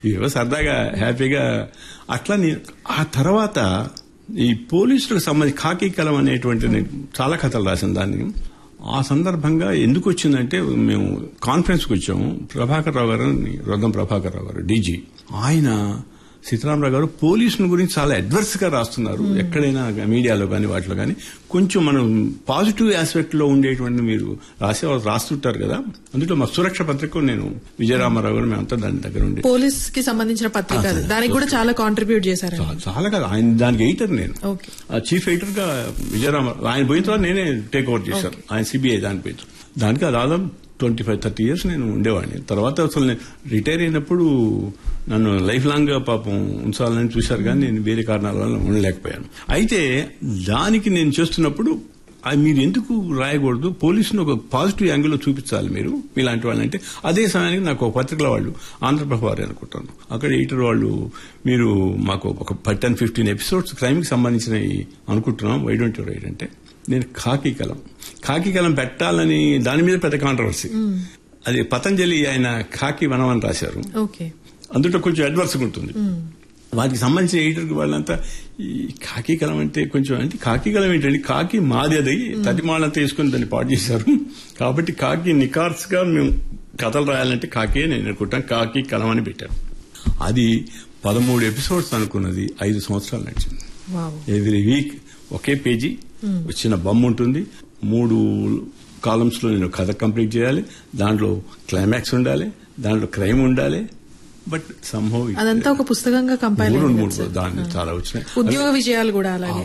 ఏవో సరదాగా హ్యాపీగా అట్లా. ఆ తర్వాత ఈ పోలీసులకు సంబంధించి ఖాకీ కలం అనేటువంటి చాలా కథలు రాసిన దాన్ని. ఆ సందర్భంగా ఎందుకు వచ్చిందంటే, మేము కాన్ఫరెన్స్కి వచ్చాము. ప్రభాకర్ రావు గారు, రొద్దం ప్రభాకర్ రావు గారు డీజీ, ఆయన సీతారామరావు గారు పోలీసుల గురించి చాలా అడ్వర్స్ గా రాస్తున్నారు, ఎక్కడైనా మీడియాలో కానీ వాటిలో కానీ కొంచెం మనం పాజిటివ్ ఆస్పెక్ట్ లో ఉండేటువంటి మీరు రాస్తుంటారు కదా. అందులో మా సురక్ష పత్రిక నేను విజయరామారావు గారు మేమంతా దాని దగ్గర ఉండి పోలీస్ కి సంబంధించిన పత్రిక, దానికి కూడా చాలా కాంట్రిబ్యూట్ చేశారు. చాలా కదా, ఆయన దానికి ఎడిటర్, నేను చీఫ్ ఎడిటర్ గా విజయరామారావు. ఆయన పోయిన తర్వాత నేనే టేక్ ఓవర్ చేశాను. ఆయన సిబిఐ దాని పోయి దానికి దాదాపు 25-30 years నేను ఉండేవాడిని. తర్వాత అసలు నేను రిటైర్ అయినప్పుడు నన్ను లైఫ్ లాంగ్ గా పాపం ఉంచాలని చూశారు, కానీ నేను వేరే కారణాల వల్ల ఉండలేకపోయాను. అయితే దానికి నేను చేస్తున్నప్పుడు మీరు ఎందుకు రాయకూడదు, పోలీసును ఒక పాజిటివ్ యాంగిల్లో చూపించాలి మీరు మీలాంటి వాళ్ళంటే. అదే సమయానికి నాకు ఒక పత్రికల వాళ్ళు, ఆంధ్రప్రభ వారు అనుకుంటాను, అక్కడ ఎడిటర్ వాళ్ళు, మీరు మాకు ఒక 10-15 episodes క్రైమ్ కి సంబంధించినవి అనుకుంటున్నాం, వై డోంట్ యు రైట్ అంటే, నేను ఖాకీ కలం పెట్టాలని దాని మీద పెద్ద కాంట్రవర్సీ. అది పతంజలి ఆయన ఖాకీ వనం అని రాశారు, అందులో కొంచెం అడ్వర్స్ ఉంటుంది. వాటికి సంబంధించిన ఎడిటర్ వాళ్ళంతా ఈ ఖాకీ కలం అంటే కొంచెం, అంటే ఖాకీ కలం ఏంటంటే ఖాకీ మాది, అది తటిమాలంతా వేసుకుని దాన్ని పాటు చేశారు. కాబట్టి ఖాకీ నికార్స్ గా మేము కథలు రాయాలంటే ఖాకీ నేను అనుకుంటాను, ఖాకీ కలం అని పెట్టారు. అది 13 episodes అనుకున్నది 5 సంవత్సరాలు నడిచింది. ఎవ్రీ వీక్ ఒకే పేజీ, వచ్చిన బొమ్మ ఉంటుంది, 3 columns లో నేను కథ కంప్లీట్ చేయాలి, దాంట్లో క్లైమాక్స్ ఉండాలి, దాంట్లో క్రైమ్ ఉండాలి. బట్ సంభవ్ అదంతా ఒక పుస్తకంగా కంపైల్ దాన్ని చాలా వచ్చినాయి. ఉద్యోగ విజయాలు కూడా అలాగే.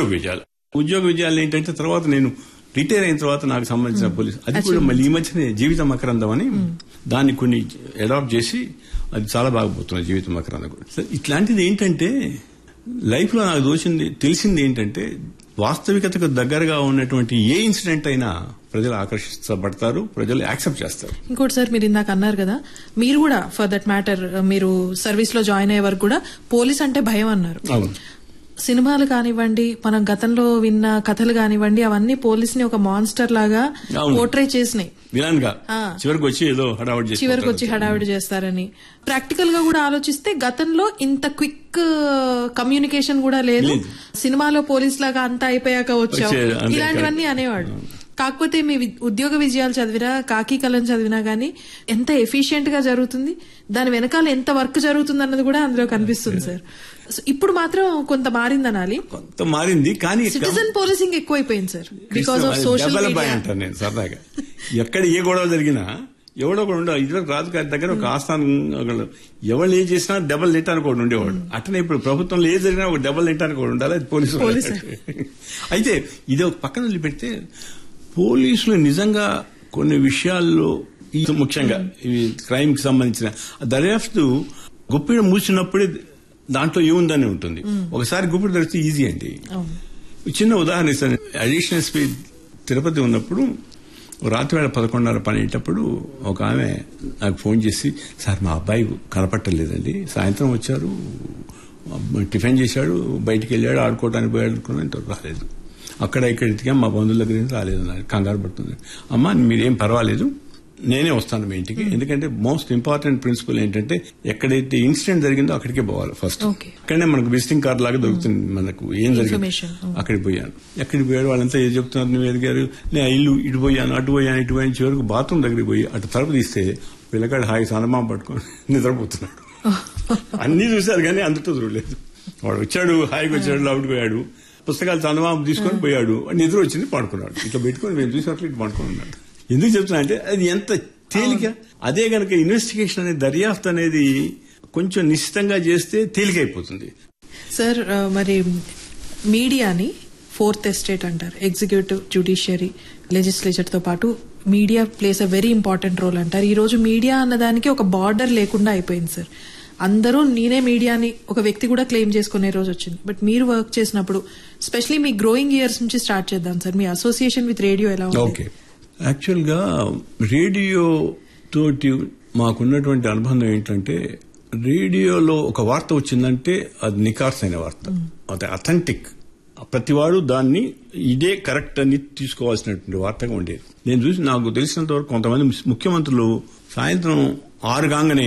ఉద్యోగ విజయాలు ఏంటంటే, తర్వాత నేను రిటైర్ అయిన తర్వాత నాకు సంబంధించిన పోలీసు, అది కూడా మళ్ళీ ఈ మధ్యనే జీవిత మకరందం అని దాన్ని కొన్ని అడాప్ట్ చేసి అది చాలా బాగా పోతుంది జీవిత మకరందం కూడా. ఇట్లాంటిది ఏంటంటే లైఫ్ లో నాకు తెలిసింది ఏంటంటే, వాస్తవికతకు దగ్గరగా ఉన్నటువంటి ఏ ఇన్సిడెంట్ అయినా ప్రజలు ఆకర్షించబడతారు, ప్రజలు యాక్సెప్ట్ చేస్తారు. ఇంకోటి సార్, మీరు ఇందాక అన్నారు కదా, మీరు కూడా ఫర్ దట్ మ్యాటర్ మీరు సర్వీస్ లో జాయిన్ అయ్యే వరకు కూడా పోలీస్ అంటే భయం అన్నారు. సినిమాలు కానివ్వండి, మనం గతంలో విన్న కథలు కానివ్వండి, అవన్నీ పోలీస్ ని ఒక మాన్స్టర్ లాగా పోర్ట్రే చేసినాయి. చివరికి వచ్చి హడావిడి చేస్తారని. ప్రాక్టికల్ గా కూడా ఆలోచిస్తే గతంలో ఇంత క్విక్ కమ్యూనికేషన్ కూడా లేదు. సినిమాలో పోలీస్ లాగా అంతా అయిపోయాక వచ్చావు, ఇలాంటివన్నీ అనేవాడు. కాకపోతే మీ ఉద్యోగ విజయాలు చదివినా, ఖాకీ కలం చదివినా గానీ ఎంత ఎఫిషియెంట్ గా జరుగుతుంది, దాని వెనకాల ఎంత వర్క్ జరుగుతుంది అన్నది కూడా అందులో కనిపిస్తుంది సార్. ఇప్పుడు మాత్రం కొంత మారిందనాలి, కొంత మారింది, కానీ సిటిజన్ పోలీసింగ్ ఎక్కువైపోయింది sir, because of social media అంటాను నేను సరదాగా. ఎక్కడ ఏ గొడవ జరిగినా ఎవడో కూడా ఉండవు. ఇదివరకు రాజుగారి దగ్గర ఒక ఆస్థానం, ఎవరు ఏం చేసినా డబల్ నెట్టానికి ఒకటి ఉండేవాడు. అట్లనే ఇప్పుడు ప్రభుత్వంలో ఏది జరిగినా ఒక డబల్ నెట్టానికి ఒకటి ఉండాలి, అది పోలీసు. అయితే ఇది ఒక పక్కన వదిలిపెడితే, పోలీసులు నిజంగా కొన్ని విషయాల్లో, ముఖ్యంగా ఈ క్రైమ్ కి సంబంధించిన దర్యాప్తు గుప్పిడి మూసినప్పుడే దాంట్లో ఏముందని ఉంటుంది. ఒకసారి గుప్పిడి తెరిస్తే ఈజీ అండి. చిన్న ఉదాహరణ ఇస్తాను. అడిషనల్ ఎస్పీ తిరుపతి ఉన్నప్పుడు రాత్రి వేళ 11:30 పనేటప్పుడు ఒక ఆమె నాకు ఫోన్ చేసి, సార్ మా అబ్బాయి కనపట్టలేదండి, సాయంత్రం వచ్చారు, టిఫిన్ చేశాడు, బయటికి వెళ్ళాడు, ఆడుకోవడానికి పోయాడు అనుకున్నాను, రాలేదు. అక్కడ ఇక్కడ ఎతికాం, మా బంధువుల దగ్గర రాలేదు, కంగారు పడుతుంది. అమ్మా మీరేం పర్వాలేదు, నేనే వస్తాను మీ ఇంటికి. ఎందుకంటే మోస్ట్ ఇంపార్టెంట్ ప్రిన్సిపల్ ఏంటంటే, ఎక్కడైతే ఇన్సిడెంట్ జరిగిందో అక్కడికే పోవాలి ఫస్ట్. అక్కడనే మనకు విజిటింగ్ కార్డు లాగా దొరుకుతుంది, మనకు ఏం జరిగింది. అక్కడికి పోయాను. ఎక్కడికి పోయాడు, వాళ్ళంతా ఏం చెప్తున్నారు, నువ్వు ఎదిగారు, నేను ఇల్లు ఇటు పోయాను, అటు పోయాను, ఇటు పోయాను, చివరకు బాత్రూమ్ దగ్గరికి పోయి అటు తలుపు తీస్తే పిల్లకాడు హాయి సనమా పట్టుకొని నిద్రపోతున్నాడు. అన్ని చూశారు కానీ అందుతో చూడలేదు. వాడు వచ్చాడు, హాయిగా వచ్చాడు, లోపలికి పోయాడు, పుస్తకాలు చందమామ తీసుకొని పోయాడు, నిద్ర వచ్చింది, పడుకున్నాడు. ఇట్లా పెట్టుకుని మేము చూసినట్లు ఇటు పడుకుని ఉన్నాడు. ఎందుకు చెప్తున్నా అంటే, అది ఎంత తేలిక. అదే గనక ఇన్వెస్టిగేషన్ అనేది, దర్యాప్తు అనేది కొంచెం నిశ్చితంగా చేస్తే తేలికైపోతుంది. సార్, మరి మీడియాని 4th estate అంటారు. ఎగ్జిక్యూటివ్, జ్యుడిషియరీ, లెజిస్లేచర్ తో పాటు media place a very important role అంటారు. ఈ రోజు మీడియా అన్నదానికి ఒక బార్డర్ లేకుండా అయిపోయింది సార్. అందరూ నేనే మీడియాని ఒక వ్యక్తి కూడా క్లెయిమ్ చేసుకునే రోజు వచ్చింది. బట్ మీరు వర్క్ చేసినప్పుడు, స్పెషలీ మీ గ్రోయింగ్ ఇయర్స్ నుంచి స్టార్ట్ చేద్దాం sir, me association with radio ఎలా ఉంది? యాక్చువల్ గా రేడియో తోటి మాకున్నటువంటి అనుబంధం ఏంటంటే, రేడియోలో ఒక వార్త వచ్చిందంటే అది నికార్స్ అయిన వార్త, అది అథెంటిక్, ప్రతివాడు దాన్ని ఇదే కరెక్ట్ అని తీసుకోవాల్సినటువంటి వార్తగా ఉండేది. నేను చూసి, నాకు తెలిసినంత వరకు కొంతమంది ముఖ్యమంత్రులు సాయంత్రం 6 కాగానే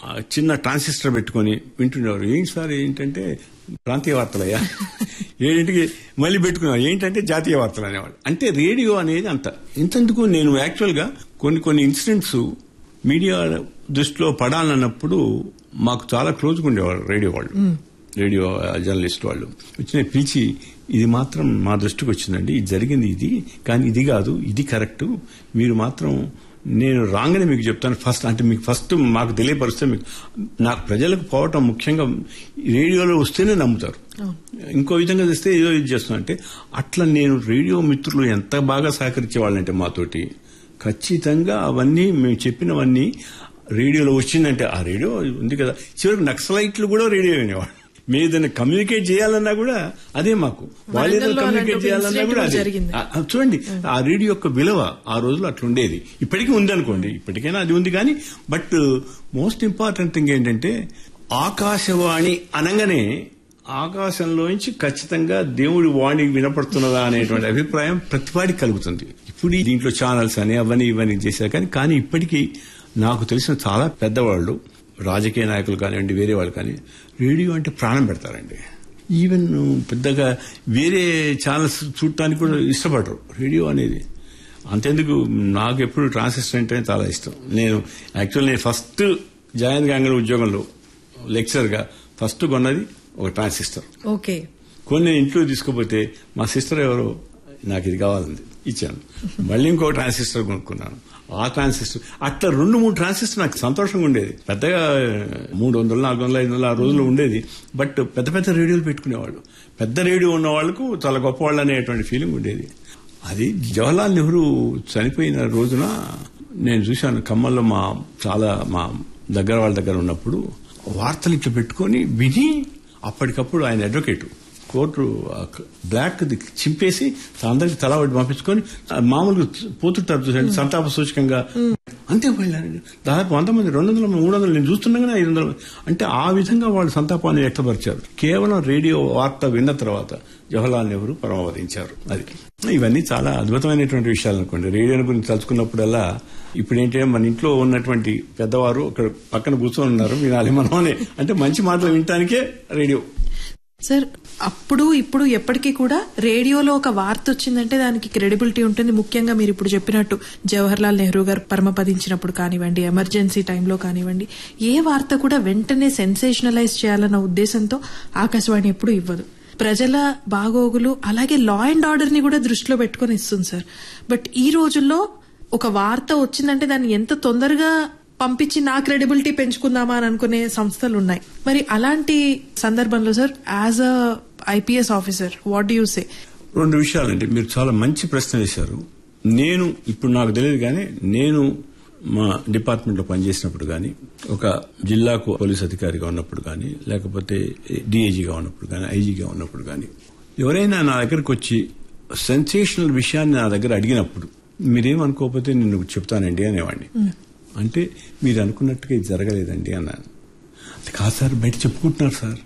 చిన్న ట్రాన్సిస్టర్ పెట్టుకుని వింటుండేవారు. ఏంటి సార్ ఏంటంటే ప్రాంతీయ వార్తలయ్యా, 7ంటికి మళ్ళీ పెట్టుకునేవారు ఏంటంటే జాతీయ వార్తలు అనేవాళ్ళు. అంటే రేడియో అనేది అంత ఇంతెందుకు, నేను యాక్చువల్గా కొన్ని ఇన్సిడెంట్స్ మీడియా దృష్టిలో పడాలన్నప్పుడు మాకు చాలా క్లోజ్గా ఉండేవాళ్ళు రేడియో వాళ్ళు, రేడియో జర్నలిస్ట్ వాళ్ళు వచ్చిన పిలిచి, ఇది మాత్రం మా దృష్టికి వచ్చిందండి, ఇది జరిగింది, ఇది కానీ ఇది కాదు, ఇది కరెక్ట్, మీరు మాత్రం నేను రాగానే మీకు చెప్తాను ఫస్ట్, అంటే మీకు ఫస్ట్ మాకు తెలియపరిస్తే మీకు నాకు ప్రజలకు పోవటం ముఖ్యంగా రేడియోలో వస్తేనే నమ్ముతారు, ఇంకో విధంగా తెస్తే ఏదో ఇది చేస్తున్నా అంటే. అట్లా నేను రేడియో మిత్రులు ఎంత బాగా సహకరించే వాళ్ళంటే మాతోటి, ఖచ్చితంగా అవన్నీ మేము చెప్పినవన్నీ రేడియోలో వచ్చిందంటే ఆ రేడియో ఉంది కదా. చివరికి నక్సలైట్లు కూడా రేడియో వినేవాడు. మేము ఏదైనా కమ్యూనికేట్ చేయాలన్నా కూడా అదే మాకు, వాళ్ళు ఏదైనా కమ్యూనికేట్ చేయాలన్నా కూడా అదే. చూడండి ఆ రేడియో యొక్క విలువ ఆ రోజుల్లో అట్లుండేది, ఇప్పటికీ ఉందనుకోండి, ఇప్పటికైనా అది ఉంది. కానీ బట్ మోస్ట్ ఇంపార్టెంట్ థింగ్ ఏంటంటే ఆకాశవాణి అనగానే ఆకాశంలోంచి ఖచ్చితంగా దేవుడి వాణి వినపడుతున్నదా అనేటువంటి అభిప్రాయం ప్రతివాడికి కలుగుతుంది. ఇప్పుడు దీంట్లో ఛానల్స్ అని అవన్నీ ఇవన్నీ చేశారు. కానీ ఇప్పటికీ నాకు తెలిసిన చాలా పెద్దవాళ్ళు, రాజకీయ నాయకులు కానివ్వండి, వేరే వాళ్ళు కానీ రేడియో అంటే ప్రాణం పెడతారండి. ఈవెన్ పెద్దగా వేరే ఛానల్స్ చూడటానికి కూడా ఇష్టపడరు. రేడియో అనేది అంతెందుకు, నాకు ఎప్పుడు ట్రాన్సిస్టర్ అంటే చాలా ఇష్టం. నేను ఫస్ట్ జాయిన్ కాగానే ఉద్యోగంలో లెక్చరర్గా ఫస్ట్ కొన్నది ఒక ట్రాన్సిస్టర్. ఓకే, కొన్ని ఇంట్లో తీసుకుపోతే మా సిస్టర్ ఎవరో నాకు ఇది కావాలంది, ఇచ్చాను. మళ్ళీ ఇంకో ట్రాన్సిస్టర్ కొనుక్కున్నాను. ఆ ట్రాన్సిస్టర్ అట్లా 2-3 ట్రాన్సిస్టర్ నాకు సంతోషంగా ఉండేది. పెద్దగా 300, 400, 500 ఆ రోజుల్లో ఉండేది. బట్ పెద్ద పెద్ద రేడియోలు పెట్టుకునేవాళ్ళు. పెద్ద రేడియో ఉన్న వాళ్లకు చాలా గొప్పవాళ్ళు అనేటువంటి ఫీలింగ్ ఉండేది. అది జవహర్లాల్ నెహ్రూ చనిపోయిన రోజున నేను చూశాను ఖమ్మంలో, మా దగ్గర వాళ్ళ దగ్గర ఉన్నప్పుడు వార్తలు ఇట్లా పెట్టుకుని విని, అప్పటికప్పుడు ఆయన అడ్వకేటు కోర్టు బ్లాక్ చింపేసి అందరికి తల ఒకటి పంపించుకొని మామూలుగా పోతుంటారు చూసండి, సంతాప సూచకంగా అంతే వెళ్ళారండి. దాదాపు 100 మంది, 200, 300 నేను చూస్తుండగానే 500. అంటే ఆ విధంగా వాళ్ళు సంతాపాన్ని వ్యక్తపరిచారు. కేవలం రేడియో వార్త విన్న తర్వాత జవహర్లాల్ నెహ్రూ పరమపదించారు. అది ఇవన్నీ చాలా అద్భుతమైనటువంటి విషయాలు అనుకోండి. రేడియోని గురించి తలుచుకున్నప్పుడల్లా ఇప్పుడేంటే మన ఇంట్లో ఉన్నటువంటి పెద్దవారు అక్కడ పక్కన కూర్చొని ఉన్నారు, వినాలి మనమనే, అంటే మంచి మాటలు వినటానికే రేడియో. సార్, అప్పుడు ఇప్పుడు ఎప్పటికీ కూడా రేడియోలో ఒక వార్త వచ్చిందంటే దానికి క్రెడిబిలిటీ ఉంటుంది. ముఖ్యంగా మీరు ఇప్పుడు చెప్పినట్టు జవహర్లాల్ నెహ్రూ గారు పరమపదించినప్పుడు కానివ్వండి, ఎమర్జెన్సీ టైంలో కానివ్వండి, ఏ వార్త కూడా వెంటనే సెన్సేషనలైజ్ చేయాలన్న ఉద్దేశంతో ఆకాశవాణి ఎప్పుడు ఇవ్వదు. ప్రజల బాగోగులు అలాగే లా అండ్ ఆర్డర్ ని కూడా దృష్టిలో పెట్టుకుని ఇస్తుంది సార్. బట్ ఈ రోజుల్లో ఒక వార్త వచ్చిందంటే దాన్ని ఎంత తొందరగా పంపించి నా క్రెడిబిలిటీ పెంచుకుందామా అని అనుకునే సంస్థలు ఉన్నాయి. మరి అలాంటి సందర్భంలో sir, as a IPS officer, what do you say? 2 విషయాలండి. మీరు చాలా మంచి ప్రశ్న వేశారు. నేను ఇప్పుడు నాకు తెలియదు కానీ నేను మా డిపార్ట్మెంట్ లో పనిచేసినప్పుడు కానీ, ఒక జిల్లాకు పోలీస్ అధికారిగా ఉన్నప్పుడు కానీ, లేకపోతే డీఐజీగా ఉన్నప్పుడు కానీ, ఐజీగా ఉన్నప్పుడు కానీ, ఎవరైనా నా దగ్గరకు వచ్చి సెన్సేషనల్ విషయాన్ని నా దగ్గర అడిగినప్పుడు, మీరేమనుకోకపోతే నేను చెప్తానండి అనేవాడిని. అంటే మీరు అనుకున్నట్టుగా ఇది జరగలేదండి అన్నాను. కాదు సార్, బయట చెప్పుకుంటున్నారు సార్,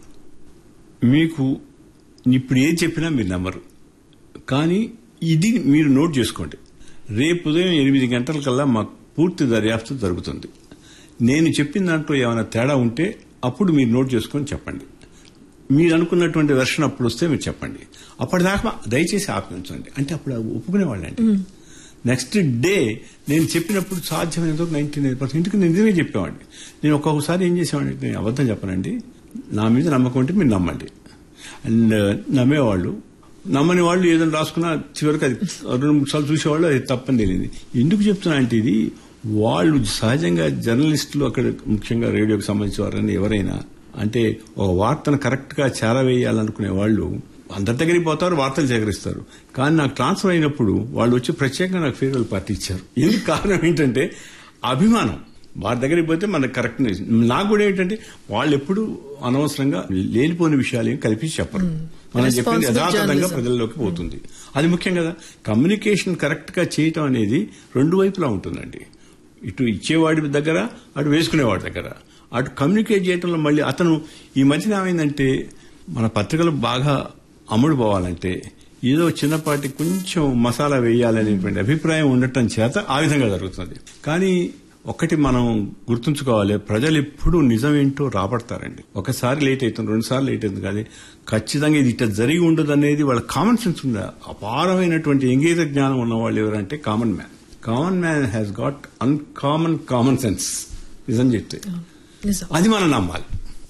మీకు ఇప్పుడు ఏది చెప్పినా మీరు నమ్మరు, కానీ ఇది మీరు నోట్ చేసుకోండి. రేపు ఉదయం 8 గంటలకల్లా మాకు పూర్తి దర్యాప్తు జరుగుతుంది. నేను చెప్పిన దాంట్లో ఏమైనా తేడా ఉంటే అప్పుడు మీరు నోట్ చేసుకొని చెప్పండి. మీరు అనుకున్నటువంటి వెర్షన్ అప్పుడు వస్తే మీరు చెప్పండి. అప్పటిదాకా దయచేసి ఆపించండి అంటే అప్పుడు ఒప్పుకునేవాళ్ళండి. నెక్స్ట్ డే నేను చెప్పినప్పుడు సాధ్యమైనంత 99% నేను నిజమే చెప్పేవాడిని. నేను ఒక్కొక్కసారి ఏం చేసేవాడిని, నేను అబద్ధం చెప్పనండి, నా మీద నమ్మకం ఉంటే మీరు నమ్మండి. అండ్ నమ్మేవాళ్ళు, నమ్మని వాళ్ళు ఏదైనా రాసుకున్నా చివరికి అది 2-3 సార్లు చూసేవాళ్ళు, అది తప్పని తెలియదు. ఎందుకు చెప్తున్నా అంటే ఇది వాళ్ళు సహజంగా జర్నలిస్టులు, అక్కడ ముఖ్యంగా రేడియోకి సంబంధించిన వారని ఎవరైనా అంటే ఒక వార్తను కరెక్ట్ గా చేరవేయాలనుకునే వాళ్ళు అందరి దగ్గరికి పోతారు, వార్తలు సేకరిస్తారు. కానీ నాకు ట్రాన్స్ఫర్ అయినప్పుడు వాళ్ళు వచ్చి ప్రత్యేకంగా నాకు ఫేర్వెల్ పార్టీ ఇచ్చారు. ఎందుకు కారణం ఏంటంటే అభిమానం. వారి దగ్గరికి పోతే మనకు కరెక్ట్. నాకు కూడా ఏంటంటే వాళ్ళు ఎప్పుడు అనవసరంగా లేనిపోని విషయాలు ఏం కల్పించి చెప్పరు. మనం చెప్పింది యథాతథంగా ప్రజల్లోకి పోతుంది. అది ముఖ్యం కదా. కమ్యూనికేషన్ కరెక్ట్ గా చేయటం అనేది 2 వైపులా ఉంటుందండి. ఇటు ఇచ్చేవాడి దగ్గర, అటు వేసుకునేవాడి దగ్గర. అటు కమ్యూనికేట్ చేయటంలో మళ్ళీ అతను ఈ మధ్యన ఏమైందంటే మన పత్రికలు బాగా అమ్ముడు పోవాలంటే ఏదో చిన్నపాటి కొంచెం మసాలా వేయాలనేటువంటి అభిప్రాయం ఉండటం చేత ఆ విధంగా జరుగుతుంది. కానీ ఒకటి మనం గుర్తుంచుకోవాలి, ప్రజలు ఎప్పుడు నిజం ఏంటో రాబడతారండి. ఒకసారి లేట్ అవుతుంది, 2 సార్లు లేట్ అవుతుంది, కానీ ఖచ్చితంగా ఇది ఇట్లా జరిగి ఉండదు అనేది వాళ్ళ కామన్ సెన్స్ ఉంది. అపారమైనటువంటి ఎంగేజ జ్ఞానం ఉన్న వాళ్ళు ఎవరంటే common man. Common man has got uncommon common sense. నిజం చెప్తే అది మనం నమ్మాలి.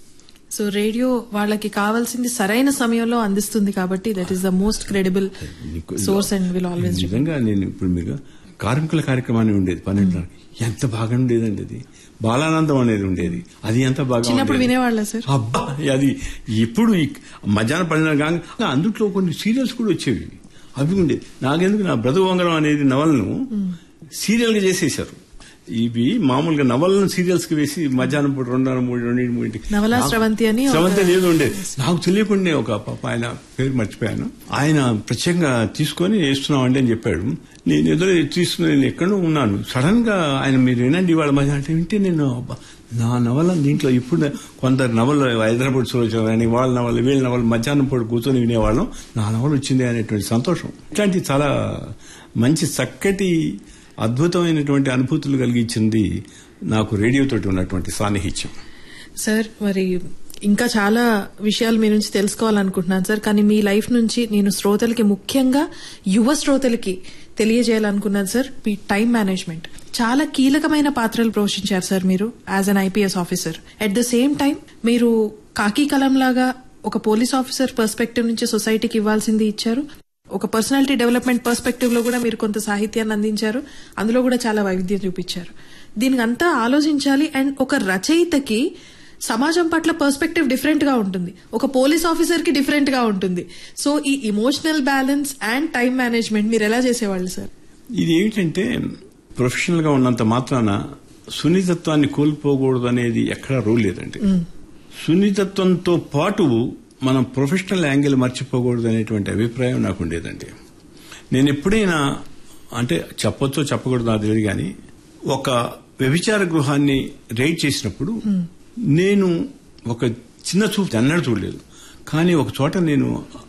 సో రేడియో వాళ్ళకి కావాల్సింది సరైన సమయంలో అందిస్తుంది కాబట్టి that is the most credible source and will always. నిజంగా నేను ఇప్పుడు మీరు కార్మికుల కార్యక్రమాన్ని ఉండేది 12 ఎంత బాగా ఉండేదండి. అది బాలానందం అనేది ఉండేది, అది ఎంత బాగా చిన్నప్పుడు వినేవాళ్ళ సార్. అబ్బా అది ఇప్పుడు మధ్యాహ్నం 12 కాగా అందుట్లో కొన్ని సీరియల్స్ కూడా వచ్చేవి, అవి ఉండేది. నాకెందుకు నా బ్రతుకు వంగరం అనేది నవలను సీరియల్ గా చేసేశారు. ఇవి మామూలుగా నవలను సీరియల్స్ కి వేసి మధ్యాహ్నం పూట 2:30 నవలా స్రవంతి అని ఏదో ఉండేది. నాకు తెలియకుండా ఒక పాప, ఆయన పేరు మర్చిపోయాను, ఆయన ప్రత్యేకంగా తీసుకొని వేస్తున్నామండి అని చెప్పాడు. నేను ఏదో తీసుకుని నేను ఎక్కడో ఉన్నాను, సడన్ గా ఆయన మీరు వినండి వాళ్ళ మధ్య అంటే వింటే నేను నా నవల దీంట్లో ఇప్పుడు కొందరు నవలు హైదరాబాద్ సులోచన వాళ్ళ నవలు వీళ్ళ నవలు మధ్యాహ్నం పూట కూర్చొని వినేవాళ్ళం, నా నవలు వచ్చింది అనేటువంటి సంతోషం. ఇట్లాంటి చాలా మంచి చక్కటి అద్భుతమైనటువంటి అనుభూతులు కలిగించింది నాకు రేడియోతోటి ఉన్నటువంటి సాన్నిహిత్యం. సార్ మరి ఇంకా చాలా విషయాలు మీ నుంచి తెలుసుకోవాలనుకుంటున్నాను సార్, కానీ మీ లైఫ్ నుంచి నేను శ్రోతలకి, ముఖ్యంగా యువ శ్రోతలకి తెలియజేయాలనుకున్నాను సార్, మీ టైం మేనేజ్మెంట్ చాలా కీలకమైన పాత్రలు పోషించారు సార్ మీరు as an IPS officer. At the same time మీరు కాకి కలం లాగా ఒక పోలీస్ ఆఫీసర్ పర్స్పెక్టివ్ నుంచి సొసైటీకి ఇవ్వాల్సింది ఇచ్చారు. ఒక పర్సనాలిటీ డెవలప్మెంట్ పర్స్పెక్టివ్ లో కూడా మీరు కొంత సాహిత్యాన్ని అందించారు, అందులో కూడా చాలా వైవిధ్యం చూపించారు. దీనికి అంతా ఆలోచించాలి. అండ్ ఒక రచయితకి సమాజం పట్ల పర్స్పెక్టివ్ డిఫరెంట్ గా ఉంటుంది, ఒక పోలీస్ ఆఫీసర్ కి డిఫరెంట్ గా ఉంటుంది. సో ఈ emotional balance and time management మీరు ఎలా చేసేవాళ్ళు సార్? ఇది ఏంటంటే ప్రొఫెషనల్ గా ఉన్నంత మాత్రాన సున్నితత్వాన్ని కోల్పోకూడదు అనేది ఎక్కడా రూల్ లేదండి. సున్నితత్వంతో పాటు మనం ప్రొఫెషనల్ యాంగిల్ మర్చిపోకూడదు అనేటువంటి అభిప్రాయం నాకు ఉండేదండి. నేను ఎప్పుడైనా అంటే చెప్పొచ్చో చెప్పకూడదు నాకు తెలియదు, కానీ ఒక వ్యభిచార గృహాన్ని రైడ్ చేసినప్పుడు నేను ఒక చిన్న చూపు అన్నట్టు చూడలేదు, కానీ ఒక చోట నేను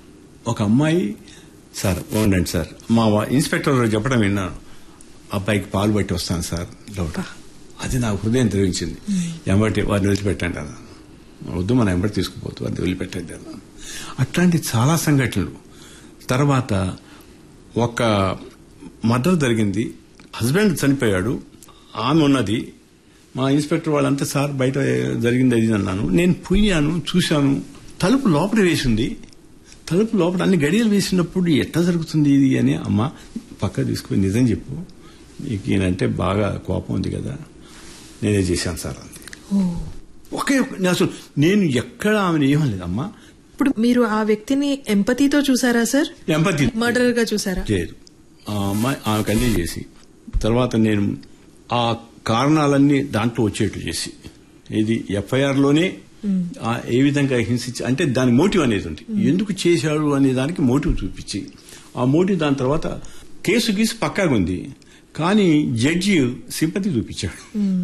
ఒక అమ్మాయి సార్ ఉండండి సార్ మా ఇన్స్పెక్టర్ చెప్పడం విన్నాను, అబ్బాయికి పాలు బట్టి వస్తాను సార్ డౌట్. అది నాకు హృదయం తెరిగించింది. ఎంబటి వారిని వదిలిపెట్టండి అన్న, వద్దు మనం ఎంబటి తీసుకుపోతూ అది వదిలిపెట్టండి అన్న. అట్లాంటి చాలా సంఘటనలు. తర్వాత ఒక మర్డర్ జరిగింది, హస్బెండ్ చనిపోయాడు, ఆమె ఉన్నది, మా ఇన్స్పెక్టర్ వాళ్ళంతా సార్ బయట జరిగింది అది అన్నాను. నేను పోయాను, చూశాను, తలుపు లోపల వేసింది, తలుపు లోపల అన్ని గడియలు వేసినప్పుడు ఎట్లా జరుగుతుంది ఇది అని, అమ్మ పక్క తీసుకుని నిజం చెప్పు, నీకు ఈయనంటే బాగా కోపం ఉంది కదా, నేనే చేశాను సార్ అంది. ఒకే అసలు నేను ఎక్కడ ఆమెను ఏమలేదు అమ్మా. ఇప్పుడు మీరు ఆ వ్యక్తిని ఎంపతితో చూసారా సార్? ఎంపతి మర్డర్ గా చూసారా? లేదు, ఆ అమ్మాయి ఆమెకు అన్నీ చేసి తర్వాత నేను ఆ కారణాలన్నీ దాంట్లో వచ్చేట్లు చేసి, ఇది ఎఫ్ఐఆర్ లోనే ఏ విధంగా హింసించి అంటే దాని మోటివ్ అనేది ఉంది, ఎందుకు చేశాడు అనే దానికి మోటివ్ చూపించి, ఆ మోటివ్ దాని తర్వాత కేసు గీసి పక్కాగా ఉంది, కానీ జడ్జి సింపతి చూపించాడు.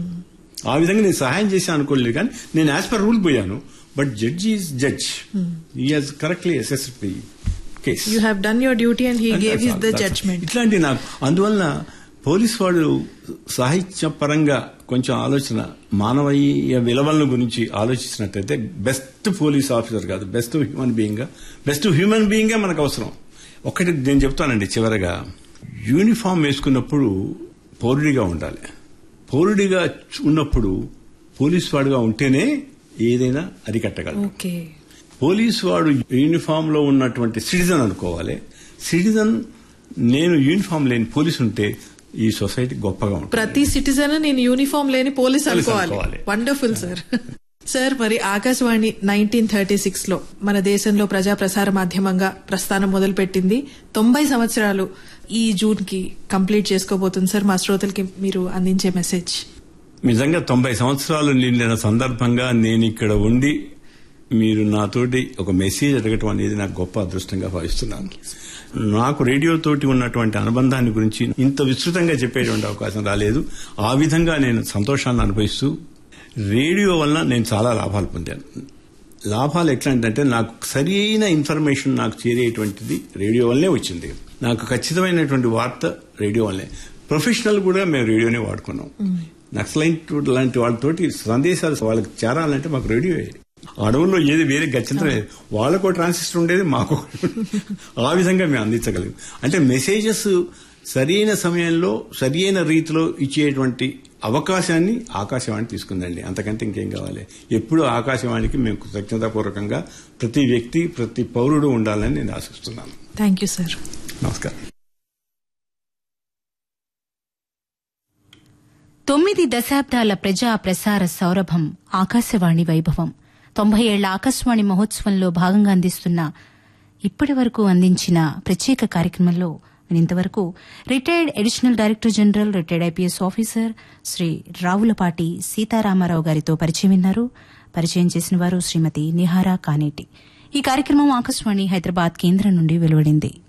ఆ విధంగా నేను సహాయం చేశాను అనుకోలేదు, కానీ నేను యాజ్ పర్ రూల్ పోయాను. But judge is judge, he has correctly assessed the case. You have done your duty and he gave his the judgement. ఇట్లాంటి నాకు అందువల్ల పోలీస్ వాడు సాహిత్యపరంగా కొంచెం ఆలోచన, మానవీయ విలువల గురించి ఆలోచించినట్లయితే బెస్ట్ పోలీస్ ఆఫీసర్ కాదు, బెస్ట్ హ్యూమన్ బీయింగ్ మనకు అవసరం. ఒకటి నేను చెప్తానండి చివరగా, యూనిఫామ్ వేసుకున్నప్పుడు పౌరుడిగా ఉండాలి. పౌరుడిగా ఉన్నప్పుడు పోలీసు వాడుగా ఉంటేనే ఏదైనా అరికట్టగలరు. పోలీసు వాడు యూనిఫామ్ లో ఉన్నటువంటి సిటిజన్ అనుకోవాలి. సిటిజన్ నేను యూనిఫామ్ లేని పోలీసు ఉంటే ఈ సొసైటీ గొప్పగా ఉంటుంది. ప్రతి సిటిజన్ నేను యూనిఫామ్ లేని పోలీస్ అనుకోవాలి. Wonderful sir. సార్ మరి ఆకాశవాణి 1936 లో మన దేశంలో ప్రజా ప్రసార మాధ్యమంగా ప్రస్థానం మొదలుపెట్టింది. 90 సంవత్సరాలు ఈ జూన్ కి కంప్లీట్ చేసుకోబోతుంది సార్. మా శ్రోతలకి మీరు అందించే మెసేజ్. నిజంగా 90 సంవత్సరాలు నిండిన సందర్భంగా నేను ఇక్కడ ఉండి మీరు నాతోటి ఒక మెసేజ్ అడగటం అనేది నాకు గొప్ప అదృష్టంగా భావిస్తున్నాను. నాకు రేడియోతోటి ఉన్నటువంటి అనుబంధాన్ని గురించి ఇంత విస్తృతంగా చెప్పేటువంటి అవకాశం రాలేదు. ఆ విధంగా నేను సంతోషాన్ని అనుభవిస్తూ, రేడియో వలన నేను చాలా లాభాలు పొందాను. లాభాలు ఎట్లా అంటే, నాకు సరి అయిన ఇన్ఫర్మేషన్ నాకు చేరేటువంటిది రేడియో వల్లనే వచ్చింది. నాకు ఖచ్చితమైనటువంటి వార్త రేడియో వల్లనే. ప్రొఫెషనల్ కూడా మేము రేడియోనే వాడుకున్నాం. నక్సలైట్ లాంటి వాళ్ళతోటి సందేశాలు వాళ్ళకి చేరాలంటే మాకు రేడియో అడవుల్లో ఏది వేరే గచ్చంతరం లేదు. వాళ్ళకో ట్రాన్సిస్టర్ ఉండేది, మాకు ఆ విధంగా మేము అందించగలిగాం. అంటే మెసేజెస్ సరైన సమయంలో సరైన రీతిలో ఇచ్చేటువంటి అవకాశాన్ని ఆకాశవాణి తీసుకుందండి. అంతకంటే ఇంకేం కావాలి. ఎప్పుడు ఆకాశవాణికి మేము కృతజ్ఞతాపూర్వకంగా ప్రతి వ్యక్తి ప్రతి పౌరుడు ఉండాలని నేను ఆశిస్తున్నాను. Thank you sir. నమస్కారం. 9 దశాబ్దాల ప్రజా ప్రసార సౌరభం ఆకాశవాణి వైభవం. 90 ఏళ్ల ఆకాశవాణి మహోత్సవంలో భాగంగా అందిస్తున్న ఇప్పటి వరకు అందించిన ప్రత్యేక కార్యక్రమంలో ఇంతవరకు retired additional director general, retired IPS officer Shri Ravulapati Sitarama Rao గారితో పరిచయం విన్నారు. పరిచయం చేసిన వారు శ్రీమతి నిహారా కానేటి. ఈ కార్యక్రమం ఆకాశవాణి హైదరాబాద్ కేంద్రం నుండి వెలువడింది.